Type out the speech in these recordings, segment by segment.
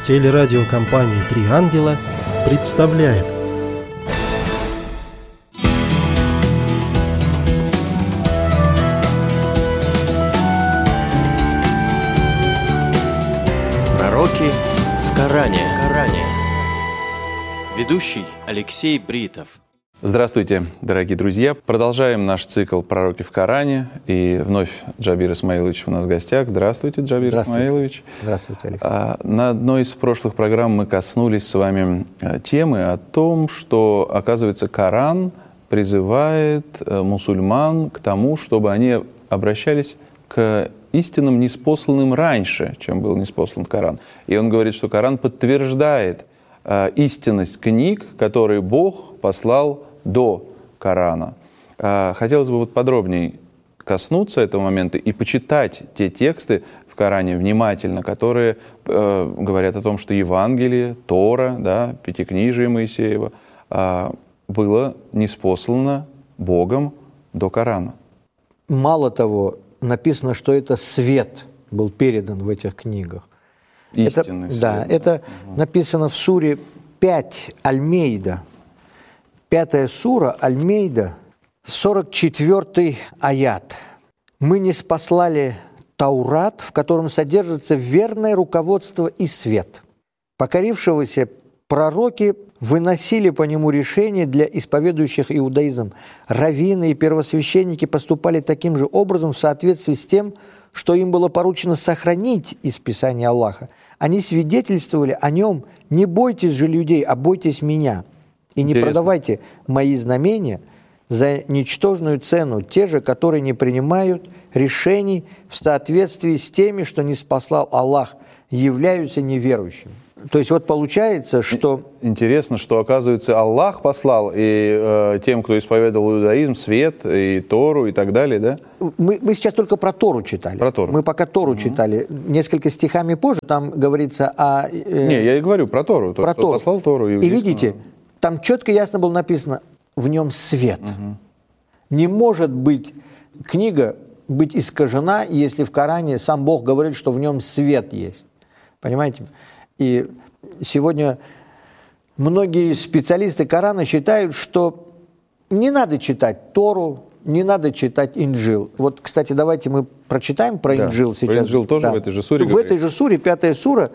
Телерадиокомпания «Три ангела» представляет. Пророки в Коране. Ведущий Алексей Бритов. Здравствуйте, дорогие друзья. Продолжаем наш цикл «Пророки в Коране». И вновь Джабир Исмаилович у нас в гостях. Здравствуйте, Джабир Исмаилович. Здравствуйте, Алексей. На одной из прошлых программ мы коснулись с вами темы о том, что, оказывается, Коран призывает мусульман к тому, чтобы они обращались к истинам, ниспосланным раньше, чем был ниспослан Коран. И он говорит, что Коран подтверждает истинность книг, которые Бог послал до Корана. Хотелось бы подробнее коснуться этого момента и почитать те тексты в Коране внимательно, которые говорят о том, что Евангелие, Тора, да, Пятикнижие Моисеева было ниспослано Богом до Корана. Мало того, написано, что это свет был передан в этих книгах. Истинный свет. Да, это написано в суре 5 Аль-Мейда. 5-я сура Аль-Мейда, 44-й аят. «Мы ниспослали Таурат, в котором содержится верное руководство и свет. Покорившегося пророки выносили по нему решения для исповедующих иудаизм. Раввины и первосвященники поступали таким же образом в соответствии с тем, что им было поручено сохранить из Писания Аллаха. Они свидетельствовали о нем: не бойтесь же людей, а бойтесь меня. И не продавайте мои знамения за ничтожную цену, те же, которые не принимают решений в соответствии с теми, что ниспослал Аллах, являются неверующими». То есть получается, что... Интересно, что, оказывается, Аллах послал и тем, кто исповедовал иудаизм, свет, и Тору, и так далее, да? Мы сейчас только про Тору читали. Про Тору. Мы пока Тору читали. Несколько стихами позже там говорится о... Не, я и говорю про Тору. Про Тору. Послал Тору. И видите, там четко ясно было написано: в нем свет. Не может быть книга быть искажена, если в Коране сам Бог говорит, что в нем свет есть. Понимаете? И сегодня многие специалисты Корана считают, что не надо читать Тору, не надо читать Инджил. Кстати, давайте мы прочитаем про Инджил сейчас. Про Инджил тоже в этой же суре говорит. В этой же суре, 5-я сура,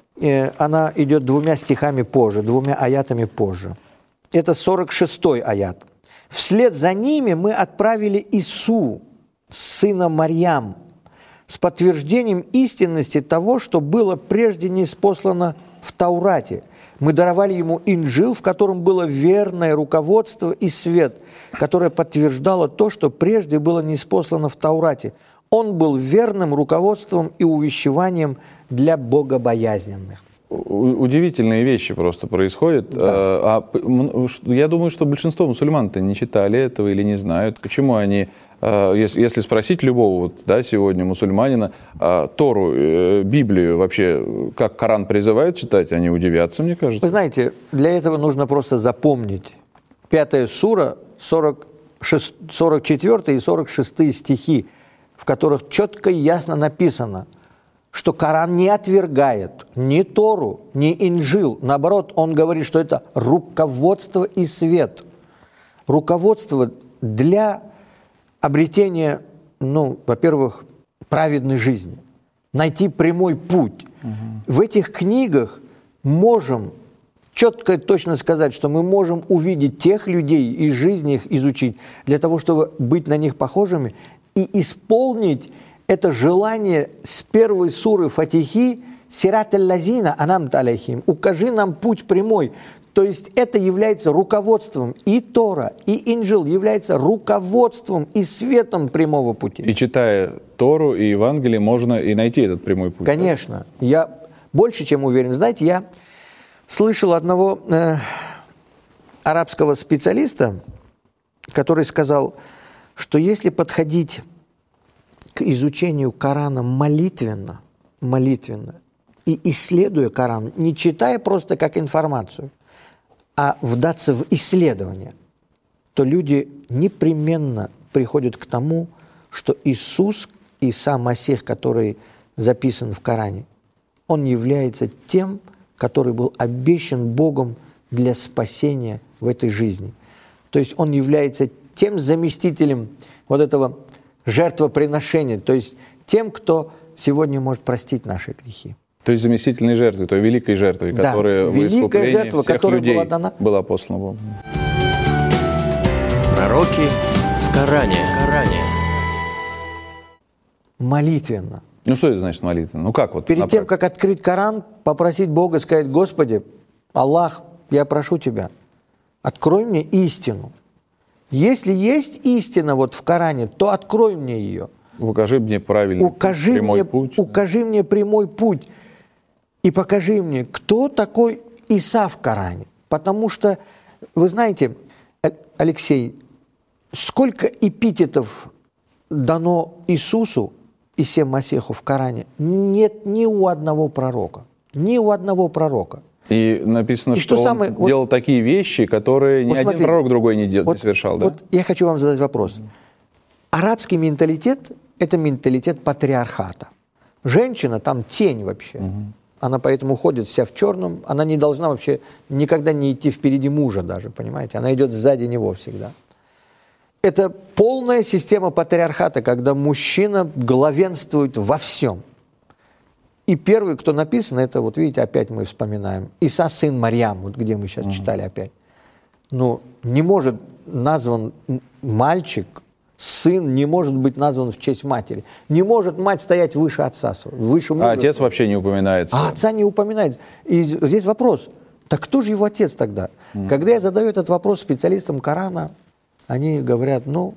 она идет 2 стихами позже, 2 аятами позже. Это 46-й аят. «Вслед за ними мы отправили Ису, сына Марьям, с подтверждением истинности того, что было прежде ниспослано в Таурате. Мы даровали ему Инджил, в котором было верное руководство и свет, которое подтверждало то, что прежде было ниспослано в Таурате. Он был верным руководством и увещеванием для богобоязненных». Удивительные вещи просто происходят. Да. Я думаю, что большинство мусульман-то не читали этого или не знают. Почему они, если спросить любого сегодня мусульманина, Тору, Библию вообще, как Коран призывает читать, они удивятся, мне кажется. Вы знаете, для этого нужно просто запомнить 5-я сура, 44 и 46 стихи, в которых четко и ясно написано, что Коран не отвергает ни Тору, ни Инджил. Наоборот, он говорит, что это руководство и свет. Руководство для обретения, во-первых, праведной жизни. Найти прямой путь. В этих книгах можем четко и точно сказать, что мы можем увидеть тех людей и жизнь их изучить, для того, чтобы быть на них похожими и исполнить это желание с 1 суры Фатихи «Сират аль-лазина анамта алейхим» «Укажи нам путь прямой». То есть это является руководством, и Тора, и Инджил является руководством и светом прямого пути. И читая Тору и Евангелие, можно и найти этот прямой путь. Конечно. Да? Я больше чем уверен. Знаете, я слышал одного арабского специалиста, который сказал, что если подходить к изучению Корана молитвенно и исследуя Коран, не читая просто как информацию, а вдаться в исследование, то люди непременно приходят к тому, что Иисус, Иса Масих, который записан в Коране, он является тем, который был обещан Богом для спасения в этой жизни. То есть он является тем заместителем вот этого жертвоприношения, то есть тем, кто сегодня может простить наши грехи. То есть заместительной жертвой, той великой жертвой, Да, которая в великая искуплении жертва, всех которая людей была дана. была послана Богом. Пророки в Коране. Молитвенно. Ну что это значит молитва? Ну как вот? Перед тем, как открыть Коран, попросить Бога, сказать: Господи, Аллах, я прошу Тебя, открой мне истину. Если есть истина вот в Коране, то открой мне ее. Укажи мне правильный прямой путь. Укажи мне прямой путь. И покажи мне, кто такой Иса в Коране. Потому что, вы знаете, Алексей, сколько эпитетов дано Иисусу, Исе Масеху в Коране, нет ни у одного пророка. Ни у одного пророка. И написано, И что он делал такие вещи, которые ни вот один смотри, пророк другой не совершал. Да? Вот я хочу вам задать вопрос. Арабский менталитет – это менталитет патриархата. Женщина там тень вообще. Она поэтому ходит вся в черном. Она не должна вообще никогда не идти впереди мужа даже, понимаете? Она идет сзади него всегда. Это полная система патриархата, когда мужчина главенствует во всем. И первый, кто написан, это, вот видите, опять мы вспоминаем, Иса, сын Марьям, вот где мы сейчас читали опять. Ну, не может назван мальчик, сын не может быть назван в честь матери. Не может мать стоять выше отца, выше мужа. А отец вообще не упоминается. А отца не упоминается. И здесь вопрос, так кто же его отец тогда? Когда я задаю этот вопрос специалистам Корана, они говорят, ну,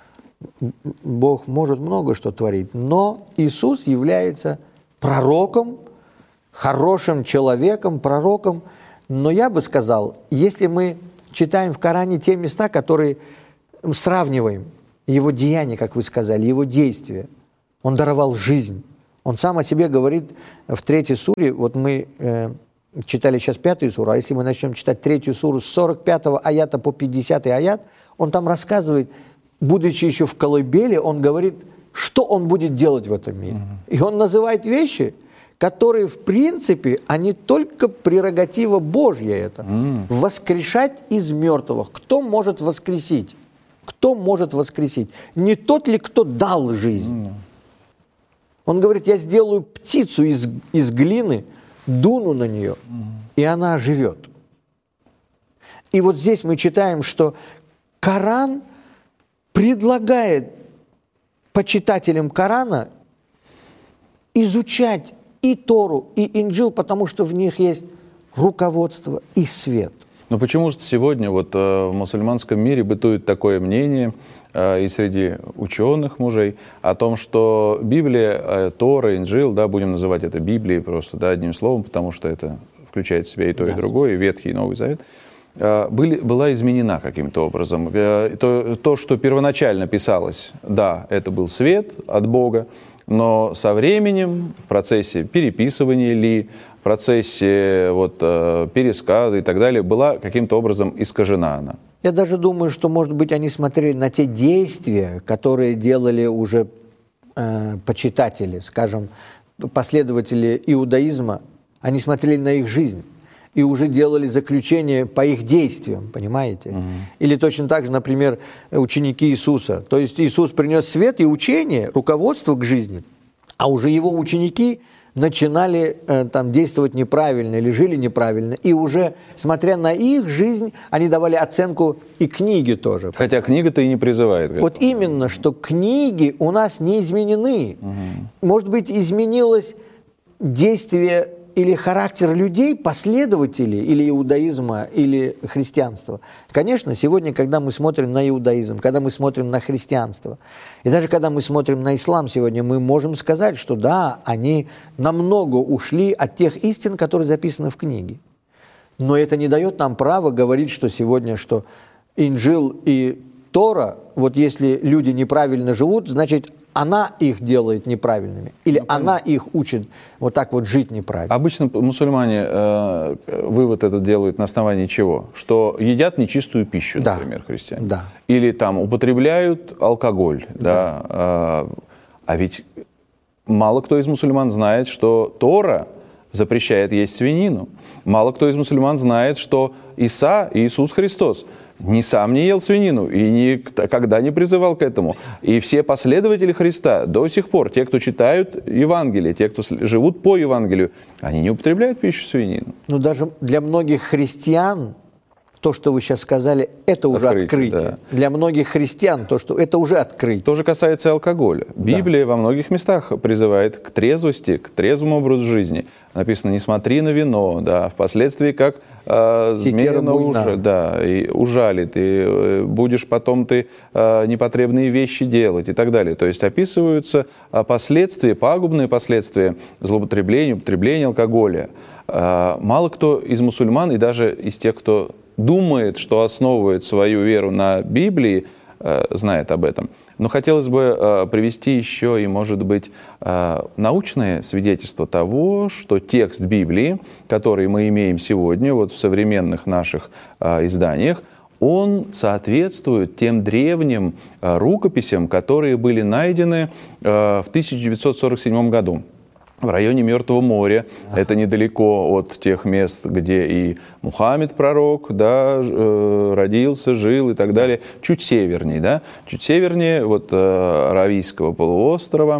Бог может много что творить, но Иисус является пророком, хорошим человеком, пророком. Но я бы сказал, если мы читаем в Коране те места, которые сравниваем, его деяния, как вы сказали, его действия, он даровал жизнь. Он сам о себе говорит в 3 суре, вот мы читали сейчас 5 суру, а если мы начнем читать 3 суру с 45 аята по 50 аят, он там рассказывает, будучи еще в колыбели, он говорит, что он будет делать в этом мире. И он называет вещи, которые, в принципе, они только прерогатива Божья это. Воскрешать из мертвых. Кто может воскресить? Кто может воскресить? Не тот ли, кто дал жизнь? Он говорит, я сделаю птицу из глины, дуну на нее, и она оживет. И вот здесь мы читаем, что Коран предлагает почитателям Корана изучать и Тору, и Инджил, потому что в них есть руководство и свет. Но почему же сегодня вот в мусульманском мире бытует такое мнение и среди ученых мужей о том, что Библия, Тора, Инджил, да, будем называть это Библией просто, да, одним словом, потому что это включает в себя и то, и другое, и Ветхий, и Новый Завет, была изменена каким-то образом. То, что первоначально писалось, да, это был свет от Бога, но со временем, в процессе переписывания ли, в процессе пересказа и так далее, была каким-то образом искажена она. Я даже думаю, что, может быть, они смотрели на те действия, которые делали уже почитатели, скажем, последователи иудаизма, они смотрели на их жизнь и уже делали заключение по их действиям, понимаете? Или точно так же, например, ученики Иисуса. То есть Иисус принес свет и учение, руководство к жизни, а уже его ученики начинали действовать неправильно или жили неправильно. И уже, смотря на их жизнь, они давали оценку и книге тоже. Хотя книга-то и не призывает. Вот именно, что книги у нас не изменены. Может быть, изменилось действие или характер людей, последователей или иудаизма, или христианства. Конечно, сегодня, когда мы смотрим на иудаизм, когда мы смотрим на христианство, и даже когда мы смотрим на ислам сегодня, мы можем сказать, что да, они намного ушли от тех истин, которые записаны в книге. Но это не дает нам права говорить, что сегодня, что Инджил и Тора, вот если люди неправильно живут, значит, она их делает неправильными, или она их учит вот так вот жить неправильно. Обычно мусульмане вывод этот делают на основании чего? Что едят нечистую пищу, например, христиане. Да. Или там употребляют алкоголь. Да. А ведь мало кто из мусульман знает, что Тора запрещает есть свинину. Мало кто из мусульман знает, что Иисус Христос, сам не ел свинину и никогда не призывал к этому. И все последователи Христа до сих пор, те, кто читают Евангелие, те, кто живут по Евангелию, они не употребляют пищу свинину. Но даже для многих христиан то, что вы сейчас сказали, это уже открытие. Да. Для многих христиан это уже открытие. То же касается и алкоголя. Библия во многих местах призывает к трезвости, к трезвому образу жизни. Написано: не смотри на вино, да, впоследствии как змея на уши, да, и ужалит, и будешь потом ты непотребные вещи делать и так далее. То есть описываются последствия, пагубные последствия злоупотребления, употребления алкоголя. Мало кто из мусульман и даже из тех, кто думает, что основывает свою веру на Библии, знает об этом. Но хотелось бы привести еще и, может быть, научное свидетельство того, что текст Библии, который мы имеем сегодня вот в современных наших изданиях, он соответствует тем древним рукописям, которые были найдены в 1947 году. В районе Мертвого моря, это недалеко от тех мест, где и Мухаммед, пророк, да, родился, жил и так далее, чуть севернее, да, чуть севернее вот, Аравийского полуострова,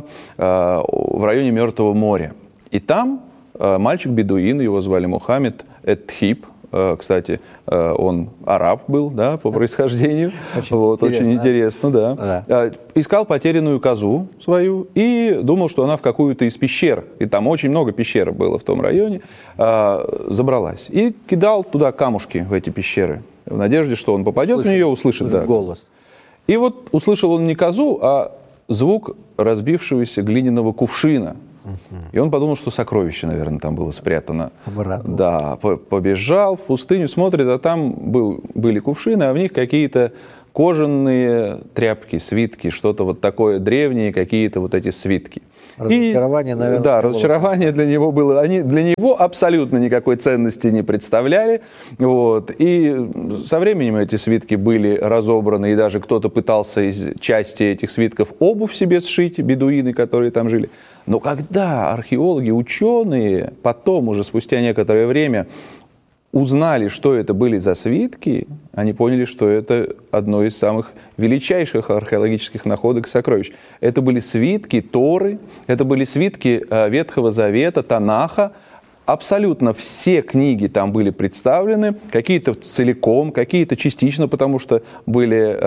в районе Мертвого моря. И там мальчик-бедуин, его звали Мухаммед эт-Тхиб, кстати, он араб был, да, по происхождению. Очень интересно, да. Искал потерянную козу свою и думал, что она в какую-то из пещер, и там очень много пещер было в том районе, забралась. И кидал туда камушки, в эти пещеры, в надежде, что он попадет в нее, услышит голос. И вот услышал он не козу, а звук разбившегося глиняного кувшина. И он подумал, что сокровище, наверное, там было спрятано. Да, побежал в пустыню, смотрит, а там были кувшины, а в них какие-то кожаные тряпки, свитки, что-то вот такое древнее, какие-то вот эти свитки. Разочарование, наверное. Да, разочарование для него было. Они для него абсолютно никакой ценности не представляли. Вот. И со временем эти свитки были разобраны, и даже кто-то пытался из части этих свитков обувь себе сшить, бедуины, которые там жили. Но когда археологи, ученые, потом уже спустя некоторое время узнали, что это были за свитки, они поняли, что это одно из самых величайших археологических находок и сокровищ. Это были свитки Торы, это были свитки Ветхого Завета, Танаха. Абсолютно все книги там были представлены, какие-то целиком, какие-то частично, потому что были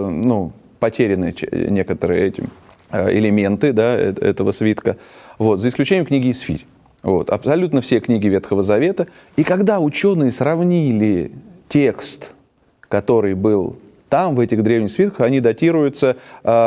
потеряны некоторые элементы, да, этого свитка. Вот, за исключением книги Исфирь. Вот, абсолютно все книги Ветхого Завета. И когда ученые сравнили текст, который был там, в этих древних свитках, они датируются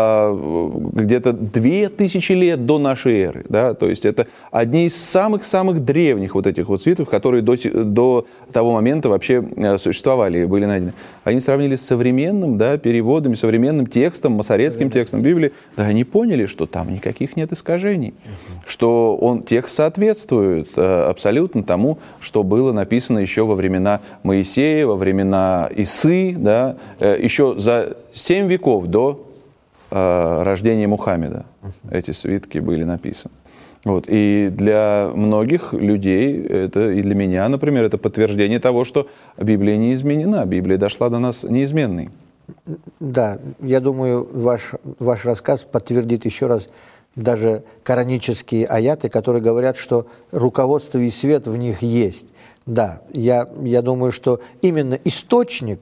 где-то 2000 лет до нашей эры. Да? То есть это одни из самых-самых древних вот этих вот свитков, которые до того момента вообще существовали и были найдены. Они сравнили с современным, да, переводами, современным текстом, масоретским текстом Библии. Да, они поняли, что там никаких нет искажений, что текст соответствует абсолютно тому, что было написано еще во времена Моисея, во времена Исы, да, еще за 7 веков до рождения Мухаммеда эти свитки были написаны. Вот. И для многих людей, и для меня, например, это подтверждение того, что Библия не изменена, Библия дошла до нас неизменной. Да, я думаю, ваш рассказ подтвердит еще раз даже коранические аяты, которые говорят, что руководство и свет в них есть. Да, я думаю, что именно источник,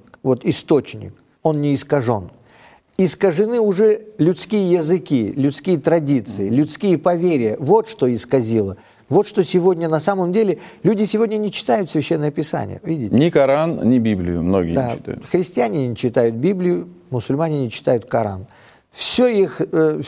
он не искажен. Искажены уже людские языки, людские традиции, людские поверья. Вот что исказило. Вот что сегодня на самом деле... Люди сегодня не читают Священное Писание, видите? Ни Коран, ни Библию многие не читают. Христиане не читают Библию, мусульмане не читают Коран. Все их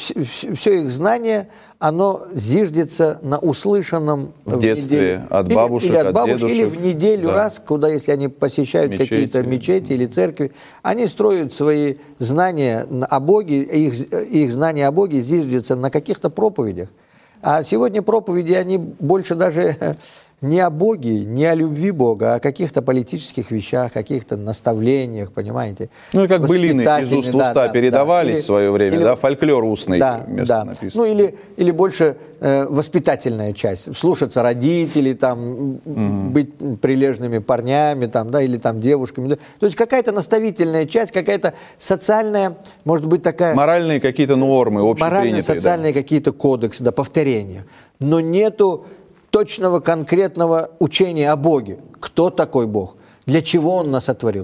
знание, оно зиждется на услышанном в детстве, от бабушек, от бабушек, дедушек. Или в неделю раз, куда, если они посещают какие-то мечети или церкви, они строят свои знания о Боге, их знания о Боге зиждется на каких-то проповедях. А сегодня проповеди, они больше даже не о Боге, не о любви Бога, а о каких-то политических вещах, каких-то наставлениях, понимаете? Ну, и как былины из уст в уста передавались в свое время, да, фольклор устный. Написано. Ну, или больше воспитательная часть. Слушаться родителей, там, быть прилежными парнями, там, да, или там девушками. Да. То есть какая-то наставительная часть, какая-то социальная, может быть, такая... Моральные какие-то нормы, общепринятые. Моральные, социальные какие-то кодексы, да, повторения. Но нету точного, конкретного учения о Боге. Кто такой Бог? Для чего Он нас сотворил?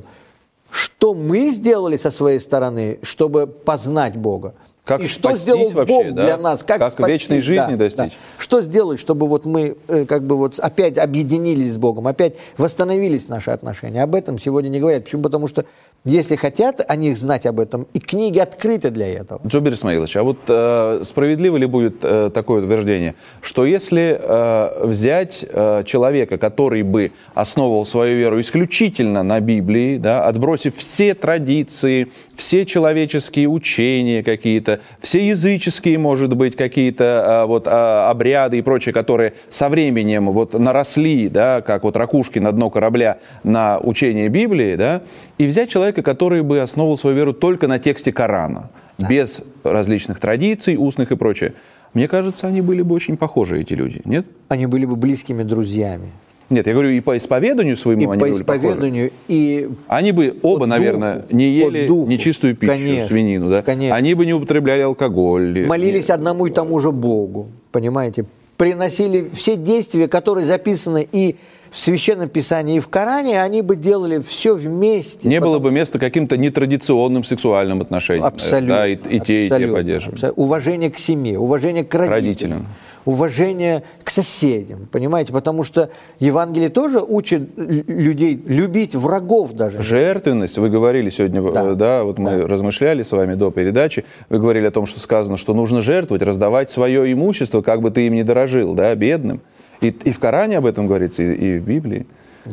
Что мы сделали со своей стороны, чтобы познать Бога? Как и что сделал вообще, Бог для нас? Как спастись, вечной жизни достичь? Да. Что сделать, чтобы вот мы как бы вот опять объединились с Богом, опять восстановились наши отношения? Об этом сегодня не говорят. Почему? Потому что если хотят о них знать об этом, и книги открыты для этого. Джобер Исмаилович, а вот справедливо ли будет такое утверждение, что если взять человека, который бы основывал свою веру исключительно на Библии, да, отбросив все традиции, все человеческие учения какие-то, все языческие, может быть, какие-то вот обряды и прочее, которые со временем вот наросли, да, как вот ракушки на дно корабля на учение Библии, да, и взять человека, который бы основывал свою веру только на тексте Корана, без различных традиций, устных и прочее. Мне кажется, они были бы очень похожи, эти люди, нет? Они были бы близкими друзьями. Нет, я говорю, и по исповеданию своему и они по были исповеданию, похожи. И они бы оба, наверное, духу, не ели нечистую пищу, конечно, свинину, да? Конечно. Они бы не употребляли алкоголь. Молились одному и тому же Богу, понимаете? Приносили все действия, которые записаны и в Священном Писании, и в Коране, они бы делали все вместе. Не было бы места каким-то нетрадиционным сексуальным отношениям. Абсолютно. Да, и те поддерживали. Уважение к семье, уважение к родителям. Уважение к соседям, понимаете? Потому что Евангелие тоже учит людей любить врагов даже. Жертвенность, вы говорили сегодня, мы размышляли с вами до передачи, вы говорили о том, что сказано, что нужно жертвовать, раздавать свое имущество, как бы ты им ни дорожил, да, бедным. И в Коране об этом говорится, и в Библии.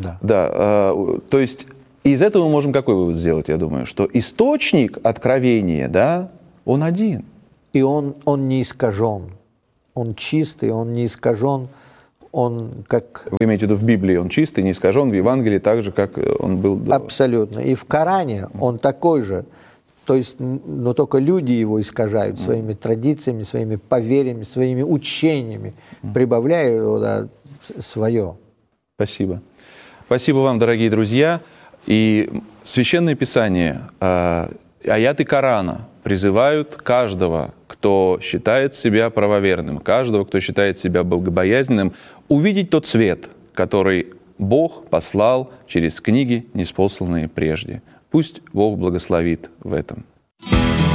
То есть из этого мы можем какой вывод сделать, я думаю, что источник откровения, да, он один. И он не искажен. Он чистый, он не искажен, он как... Вы имеете в виду в Библии он чистый, не искажен, в Евангелии так же, как он был до... Абсолютно. И в Коране он такой же. То есть, но только люди его искажают своими традициями, своими поверьями, своими учениями, прибавляя его, свое. Спасибо. Спасибо вам, дорогие друзья. И Священное Писание, аяты Корана призывают каждого, кто считает себя правоверным, каждого, кто считает себя богобоязненным, увидеть тот свет, который Бог послал через книги, ниспосланные прежде. Пусть Бог благословит в этом.